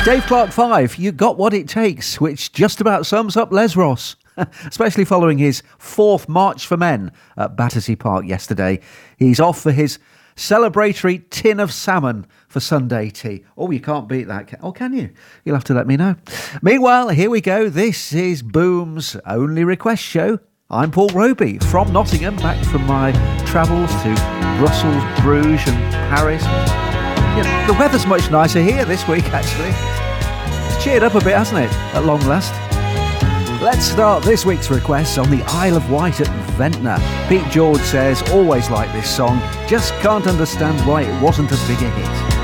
Dave Clark 5, You Got What It Takes, which just about sums up Les Ross, especially following his 4th March for Men at Battersea Park yesterday. He's off for his celebratory tin of salmon for Sunday tea. Oh, you can't beat that. Can you? You'll have to let me know. Meanwhile, here we go. This is Boom's only request show. I'm Paul Roby from Nottingham, back from my travels to Brussels, Bruges and Paris. Yeah, the weather's much nicer here this week, actually. It's cheered up a bit, hasn't it, at long last? Let's start this week's requests on the Isle of Wight at Ventnor. Pete George says, always like this song, just can't understand why it wasn't a bigger hit.